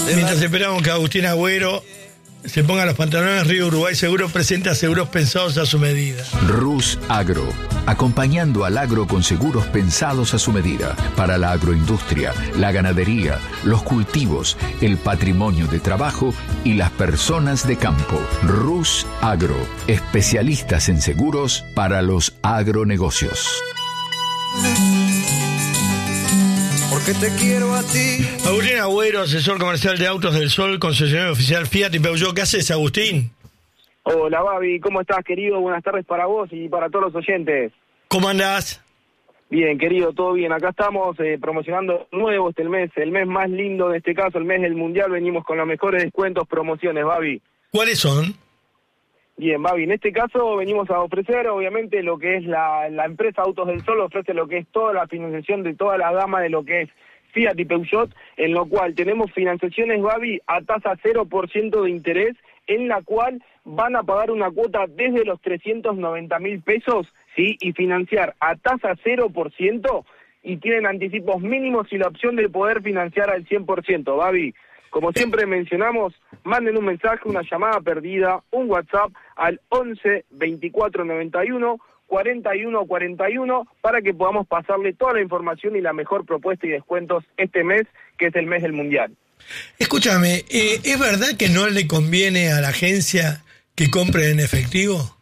Mientras esperamos que Agustín Agüero se ponga los pantalones, Río Uruguay Seguro presenta seguros pensados a su medida. Rus Agro, acompañando al agro con seguros pensados a su medida, para la agroindustria, la ganadería, los cultivos, el patrimonio de trabajo y las personas de campo. Rus Agro, especialistas en seguros para los agronegocios. Porque te quiero a ti. Agustín Agüero, asesor comercial de Autos del Sol, concesionario oficial Fiat y Peugeot. ¿Qué haces, Agustín? Hola, Babi, ¿cómo estás, querido? Buenas tardes para vos y para todos los oyentes. ¿Cómo andás? Bien, querido, todo bien. Acá estamos promocionando nuevo el mes más lindo en este caso, el mes del Mundial. Venimos con los mejores descuentos, promociones, Babi. ¿Cuáles son? Bien, Babi, en este caso venimos a ofrecer, obviamente, lo que es la empresa Autos del Sol, ofrece lo que es toda la financiación de toda la gama de lo que es Fiat y Peugeot, en lo cual tenemos financiaciones, Babi, a tasa 0% de interés, en la cual van a pagar una cuota desde los 390.000 pesos, ¿sí? Y financiar a tasa 0%, y tienen anticipos mínimos y la opción de poder financiar al 100%, Babi. Como siempre mencionamos, manden un mensaje, una llamada perdida, un WhatsApp al 11 24 91 41 41 para que podamos pasarle toda la información y la mejor propuesta y descuentos este mes, que es el mes del Mundial. Escúchame, ¿es verdad que no le conviene a la agencia que compre en efectivo?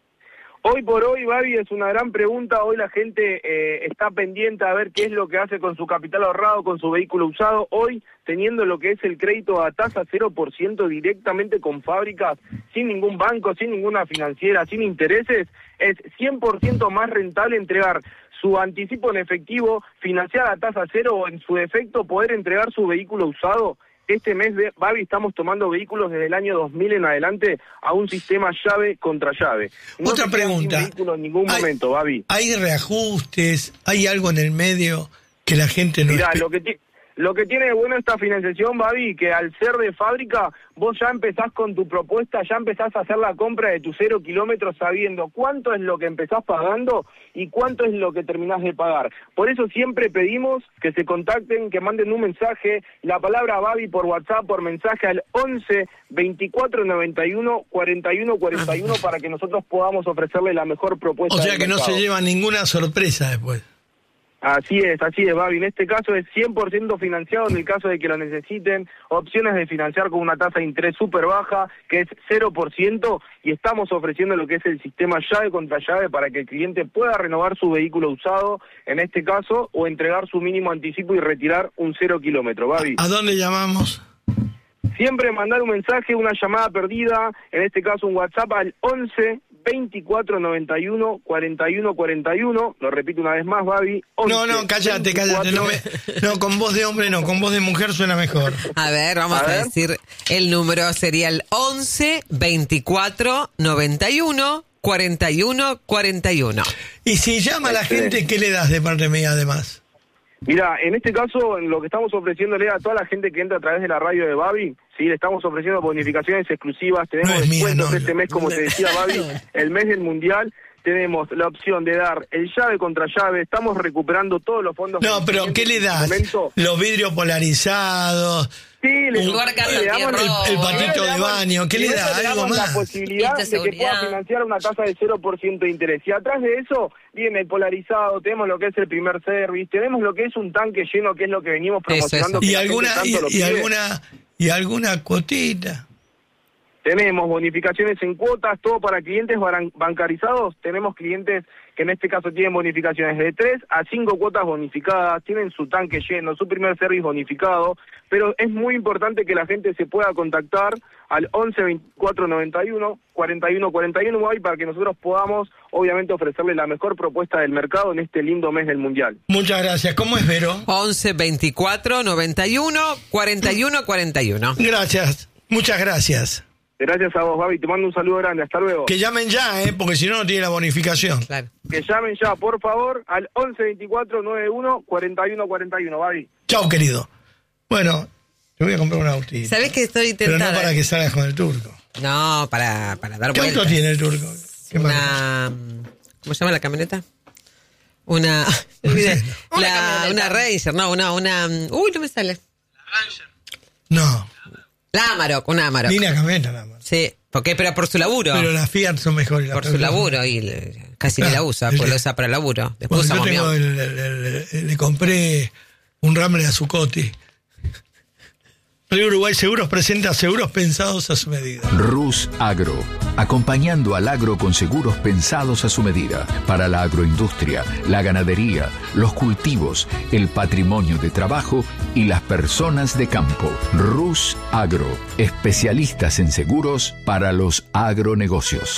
Hoy por hoy, Babi, es una gran pregunta. Hoy la gente está pendiente a ver qué es lo que hace con su capital ahorrado, con su vehículo usado. Hoy, teniendo lo que es el crédito a tasa 0% directamente con fábricas, sin ningún banco, sin ninguna financiera, sin intereses, es 100% más rentable entregar su anticipo en efectivo, financiar a tasa cero o en su defecto poder entregar su vehículo usado. Este mes, Babi, estamos tomando vehículos desde el año 2000 en adelante a un sistema llave contra llave. No Otra pregunta. Sin vehículo en ningún momento, Babi. ¿Hay reajustes? ¿Hay algo en el medio que la gente no Mirá, lo que tiene de bueno esta financiación, Babi, que al ser de fábrica, vos ya empezás con tu propuesta, ya empezás a hacer la compra de tus 0 kilómetros sabiendo cuánto es lo que empezás pagando y cuánto es lo que terminás de pagar. Por eso siempre pedimos que se contacten, que manden un mensaje, la palabra Babi por WhatsApp, por mensaje al 11 24 91 41 41 para que nosotros podamos ofrecerle la mejor propuesta. O sea que no se lleva ninguna sorpresa después. Así es, Babi. En este caso es 100% financiado en el caso de que lo necesiten. Opciones de financiar con una tasa de interés súper baja, que es 0%, y estamos ofreciendo lo que es el sistema llave contra llave para que el cliente pueda renovar su vehículo usado, en este caso, o entregar su mínimo anticipo y retirar un 0 kilómetro, Babi. ¿A dónde llamamos? Siempre mandar un mensaje, una llamada perdida, en este caso un WhatsApp al 11 24 91 41 41, lo repito una vez más, Babi. 11, no, cállate, 24... no, con voz de hombre no, con voz de mujer suena mejor. A ver, vamos a decir, el número sería el 11 24 91 41 41. Y si llama a la gente, ¿qué le das de parte mía además? Mira, en este caso, lo que estamos ofreciéndole a toda la gente que entra a través de la radio de Babi, sí, le estamos ofreciendo bonificaciones exclusivas, tenemos descuentos este mes, como te decía Babi, el mes del Mundial, tenemos la opción de dar el llave contra llave, estamos recuperando todos los fondos. No, pero ¿qué le das? Los vidrios polarizados. Sí, le damos el patito de baño, ¿qué le da? Algo más. La posibilidad de que pueda financiar una tasa de 0% de interés. Y atrás de eso viene el polarizado, tenemos lo que es el primer service, tenemos lo que es un tanque lleno, que es lo que venimos promocionando. Y alguna cuotita. Tenemos bonificaciones en cuotas, todo para clientes bancarizados. Tenemos clientes que en este caso tienen bonificaciones de 3 a 5 cuotas bonificadas, tienen su tanque lleno, su primer service bonificado, pero es muy importante que la gente se pueda contactar al 11 24 91 41 41 para que nosotros podamos, obviamente, ofrecerle la mejor propuesta del mercado en este lindo mes del Mundial. Muchas gracias. ¿Cómo es, Vero? 11 24 91 41 41. Gracias. Muchas gracias. Gracias a vos, Babi. Te mando un saludo grande. Hasta luego. Que llamen ya, porque si no, no tiene la bonificación. Claro. Que llamen ya, por favor, al 11 24 91 41 41, Babi. Chao, querido. Bueno, te voy a comprar un autito. ¿Sabés que estoy tentada? Pero no para que salgas con el turco. No, para dar vueltas. ¿Qué auto tiene el turco? ¿Cómo se llama la camioneta? Una Ranger, no, una uy, no me sale. No. La Amarok, una Amarok. Línea camioneta nada más. Sí, pero por su laburo. Pero las Fiat son mejores. Por su laburo y casi ni la usa, pues lo usa para el laburo. Después Bueno, yo usamos le compré un Rambler a Zuccotti. Río Uruguay Seguros presenta seguros pensados a su medida. Rus Agro, acompañando al agro con seguros pensados a su medida, para la agroindustria, la ganadería, los cultivos, el patrimonio de trabajo y las personas de campo. Rus Agro, especialistas en seguros para los agronegocios.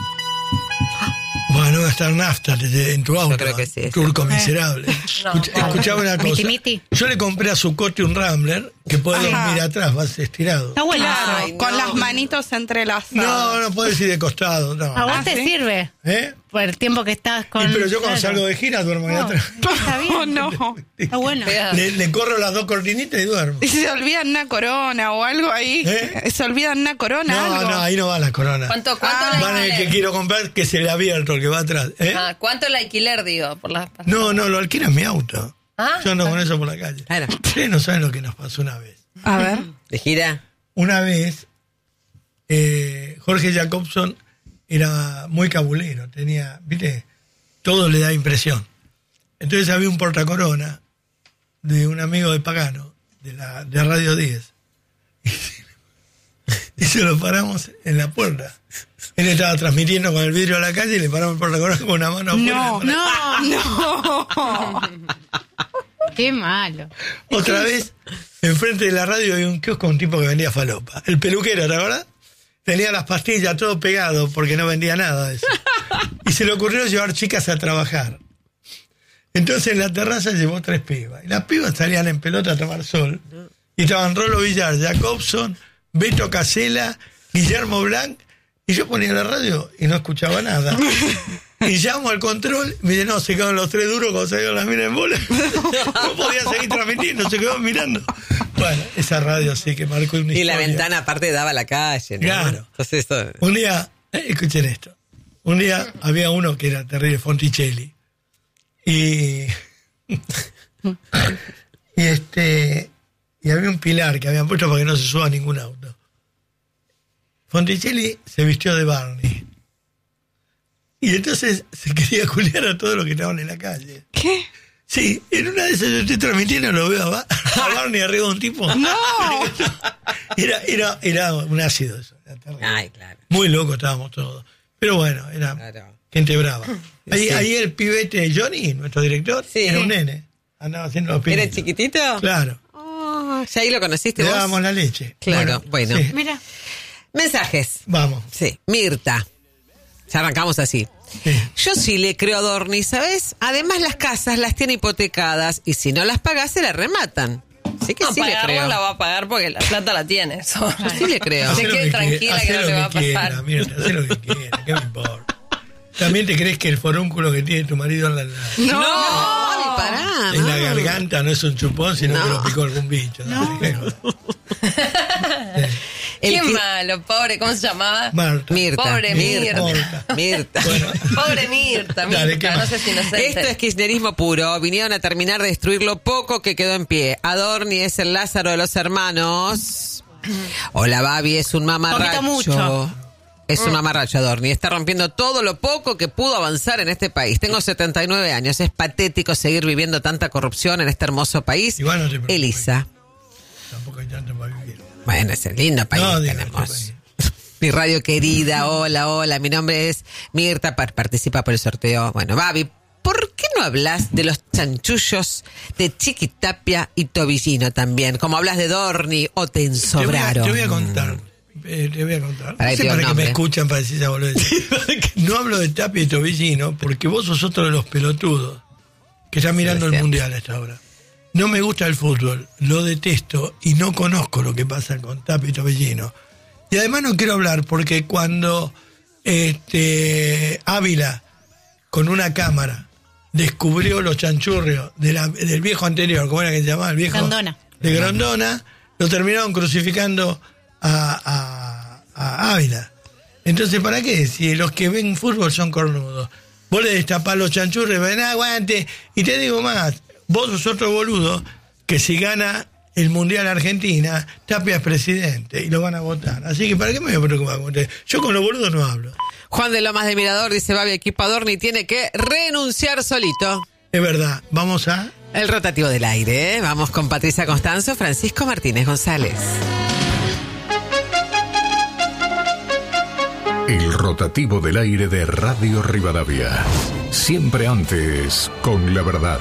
Bueno, gastar nafta en tu auto. Yo creo que sí. Turco miserable. Escuchaba una cosa. Miti. Yo le compré a Zuccotti un Rambler que puede dormir atrás, vas estirado. Está bueno. Claro, Ay, con no. las manitos entrelazadas. No puedes ir de costado. No. A vos te sirve. ¿Eh? Por el tiempo que estás con... Pero yo cuando Claro. salgo de gira duermo ahí atrás. Está bien. No. Está bueno. Le corro las 2 cortinitas y duermo. ¿Y si se olvidan una corona o algo ahí? ¿Eh? ¿Se olvidan una corona algo? No, ahí no va la corona. ¿Cuánto Van el que quiero comprar que se le abierto, el que va atrás. ¿Eh? ¿Cuánto el alquiler, digo? Por las No, lo alquilan mi auto. Ah. Yo ando con eso por la calle. Claro. Ustedes no saben lo que nos pasó una vez. A ver. de gira. Una vez, Jorge Jacobson era muy cabulero, tenía, viste, todo le da impresión. Entonces había un portacorona de un amigo de Pagano, de Radio 10, y se lo paramos en la puerta. Él estaba transmitiendo con el vidrio a la calle y le paramos el portacorona con una mano afuera. No. Qué malo. Otra vez, enfrente de la radio había un kiosco, un tipo que vendía falopa. El peluquero, ¿te acuerdas? Tenía las pastillas todo pegado porque no vendía nada de eso. Y se le ocurrió llevar chicas a trabajar. Entonces en la terraza llevó 3 pibas. Y las pibas salían en pelota a tomar sol. Y estaban Rolo Villar, Jacobson, Beto Casella, Guillermo Blanc. Y yo ponía la radio y no escuchaba nada. Y llamo al control, me dice, no, se quedaron los 3 duros cuando salieron las minas en bola. No podía seguir transmitiendo, se quedó mirando. Bueno, esa radio sí que marcó una Y historia. la ventana aparte daba a la calle, ¿no? Claro. Entonces eso... Un día, escuchen esto. Un día había uno que era terrible, Fonticelli. Y había un pilar que habían puesto para que no se suba ningún auto. Fonticelli se vistió de Barney. Y entonces se quería culiar a todos los que estaban en la calle. ¿Qué? Sí, en una de esas yo estoy transmitiendo, lo veo a Barney arriba de un tipo. ¡No! Era un ácido eso. Era terrible. Ay, claro. Muy locos estábamos todos. Pero bueno, era Claro. gente brava. Ahí, Sí. ahí el pibete Johnny, nuestro director, Sí. era un nene. Andaba haciendo los ¿Era pinitos. chiquitito? Claro. Oh, ¿ya ahí lo conociste Le vos? dábamos la leche. Claro, bueno. sí, Mira. Mensajes. vamos. Sí, Mirta. Ya arrancamos así. Sí. Yo sí le creo a Dorni, ¿sabes? Además las casas las tiene hipotecadas y si no las pagas se las rematan. Así que No, sí le pagarla creo. la va a pagar porque la plata la tiene. Yo sí le creo. Se Hacé lo quede que tranquila quiera, que no hacé le lo va a que quiera, pasar. Mirta, hacé lo que quiera, ¿qué me importa? ¿También te crees que el forúnculo que tiene tu marido en la No, pará. en la no. garganta no es un chupón, sino No. que lo picó algún bicho? ¿No? El Qué que- malo, pobre, ¿cómo se llamaba? Marta. Mirta. Pobre Mirta. Mirta. Mirta. Bueno. Pobre Mirta, Dale, ¿qué Mirta, no más? sé si inocente. Esto es kirchnerismo puro. Vinieron a terminar de destruir lo poco que quedó en pie. Adorni es el Lázaro de los hermanos. Hola, Babi es un mamarracho. Poquito mucho. Es un mamarracho, Adorni. Está rompiendo todo lo poco que pudo avanzar en este país. Tengo 79 años. Es patético seguir viviendo tanta corrupción en este hermoso país. Igual no te preocupes. Elisa. Tampoco hay tanto para vivir. Bueno, es el lindo país No, que diga, tenemos. este Mi radio querida, hola, mi nombre es Mirta, participa por el sorteo. Bueno, Babi, ¿por qué no hablas de los chanchullos de Chiquitapia y Tobillino también? Como hablas de Dorni o te ensobraron. Te voy a contar. Te voy a contar. Para No que sé te diga para un que me nombre. escuchan para decir esa boludez. No hablo de Tapia y Tobillino porque vos sos otro de los pelotudos que está mirando el cierto. mundial a esta hora. No me gusta el fútbol, lo detesto y no conozco lo que pasa con Tapia y Tobillino. Y además no quiero hablar porque cuando Ávila con una cámara descubrió los chanchurrios del viejo anterior, ¿cómo era que se llamaba? El viejo Grondona. de Grondona, lo terminaron crucificando a Ávila. Entonces, ¿para qué? Si los que ven fútbol son cornudos. Vos le destapás los chanchurros y ven, aguante. Y te digo más, vos sos otro boludo que si gana el Mundial Argentina, Tapia es presidente y lo van a votar. Así que ¿para qué me voy a preocupar con usted? Yo con los boludos no hablo. Juan de Lomas de Mirador dice, Babi, equipador ni tiene que renunciar solito. Es verdad, vamos a... El rotativo del aire, ¿eh? Vamos con Patricia Constanzo, Francisco Martínez González. El rotativo del aire de Radio Rivadavia. Siempre antes con la verdad.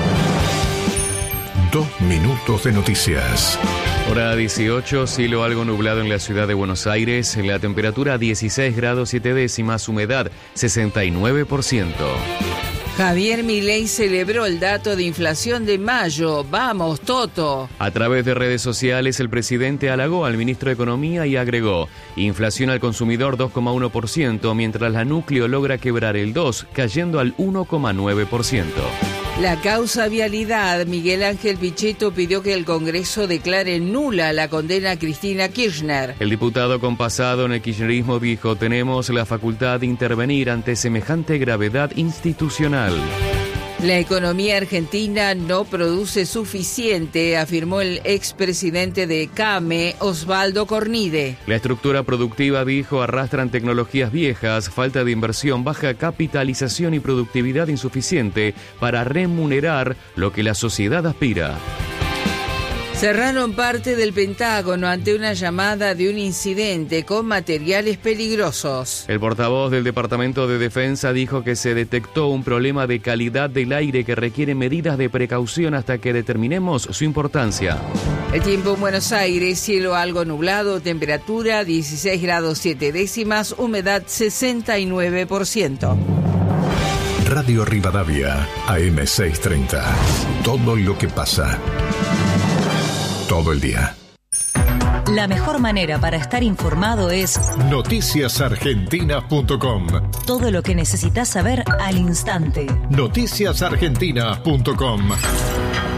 2 minutos de noticias. Hora 18, cielo algo nublado en la ciudad de Buenos Aires, la temperatura 16 grados 7 décimas, humedad 69%. Javier Milei celebró el dato de inflación de mayo. ¡Vamos, Toto! A través de redes sociales, el presidente halagó al ministro de Economía y agregó: inflación al consumidor 2,1%, mientras la Núcleo logra quebrar el 2%, cayendo al 1,9%. La causa vialidad, Miguel Ángel Pichetto pidió que el Congreso declare nula la condena a Cristina Kirchner. El diputado con pasado en el kirchnerismo dijo: tenemos la facultad de intervenir ante semejante gravedad institucional. La economía argentina no produce suficiente, afirmó el expresidente de CAME, Osvaldo Cornide. La estructura productiva, dijo, arrastran tecnologías viejas, falta de inversión, baja capitalización y productividad insuficiente para remunerar lo que la sociedad aspira. Cerraron parte del Pentágono ante una llamada de un incidente con materiales peligrosos. El portavoz del Departamento de Defensa dijo que se detectó un problema de calidad del aire que requiere medidas de precaución hasta que determinemos su importancia. El tiempo en Buenos Aires, cielo algo nublado, temperatura 16 grados 7 décimas, humedad 69%. Radio Rivadavia, AM630. Todo lo que pasa. Todo el día. La mejor manera para estar informado es noticiasargentinas.com. Todo lo que necesitas saber al instante. Noticiasargentinas.com.